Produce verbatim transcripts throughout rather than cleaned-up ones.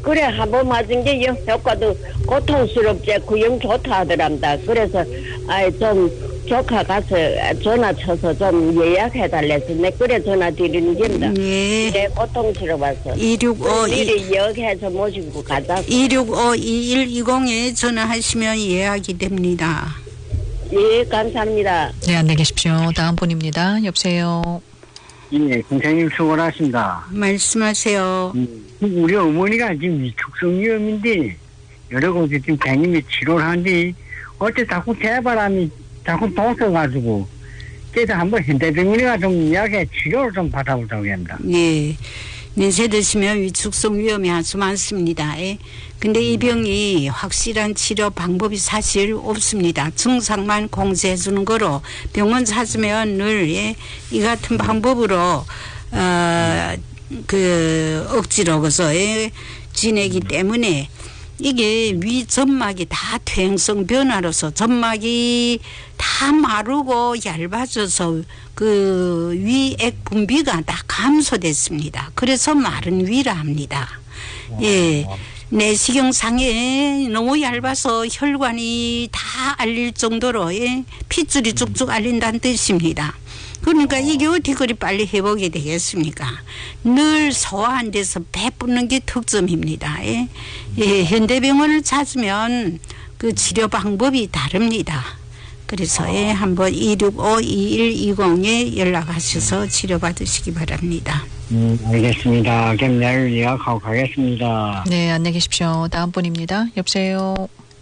그래 한번 맞은 게 영 효과도 고통스럽지 그 영 좋다 하더랍니다. 그래서 아이 좀 조카 가서 전화 쳐서 좀 예약해 달래서 내 그래 전화 드리는 겁니다. 예. 네, 고통스러워서. 이육오 미리 예약해서 모시고 가자. 이육오 이일이공에 전화하시면 예약이 됩니다. 예, 감사합니다. 네, 안녕히 계십시오. 다음 분입니다. 여보세요. 예, 선생님 수고하십니다. 말씀하세요. 음, 우리 어머니가 지금 위축성위험인데 여러 곳에 지금 갱님이 치료를 하는데 어째 자꾸 대바람이 자꾸 도서가지고 그래서 한번 현대병원에 가서 좀 이야기해 치료를 좀 받아보자고 합니다. 예. 연세 드시면 위축성 위험이 아주 많습니다. 예. 근데 이 병이 확실한 치료 방법이 사실 없습니다. 증상만 공세해 주는 거로 병원 찾으면 늘, 예, 이 같은 방법으로, 어, 그, 억지로 그서, 예, 지내기 때문에 이게 위 점막이 다 퇴행성 변화로서 점막이 다 마르고 얇아져서 그 위액 분비가 다 감소됐습니다. 그래서 마른 위라 합니다. 예. 내시경상에 너무 얇아서 혈관이 다 알릴 정도로, 예, 핏줄이 쭉쭉 알린다는 뜻입니다. 그러니까 이게 어떻게 그리 빨리 회복이 되겠습니까? 늘 소화 안 돼서 배 붓는 게 특점입니다. 예. 예, 현대병원을 찾으면 그 치료 방법이 다릅니다. 그래서 예, 한번 이육오 이일이공에 연락하셔서 치료받으시기 바랍니다. 음, 알겠습니다. 그럼 내일 예약하고 가겠습니다. 네, 안녕히 계십시오. 다음 분입니다. 여보세요.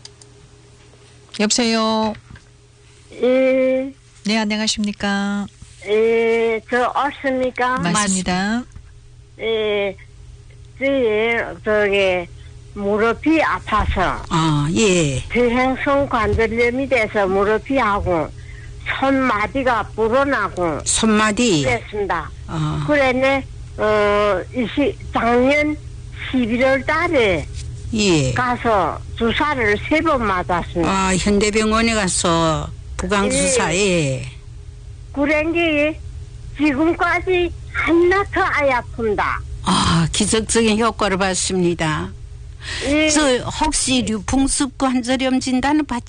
여보세요. 예, 네, 안녕하십니까. 예, 저 없습니까? 맞습니다. 예, 저기, 저기, 무릎이 아파서. 아, 예. 퇴행성 관절염이 돼서 무릎이하고 손마디가 불어나고. 손마디. 그랬습니다. 어. 그랬네, 어, 이시, 작년 십일월 달에. 예. 가서 주사를 세 번 맞았습니다. 아, 현대병원에 가서 부강주사에. 그런 게 지금까지 한나더 아이 아픕니다. 아, 기적적인 효과를 봤습니다. 예. 저 혹시 류풍습 관절염 진단을 받지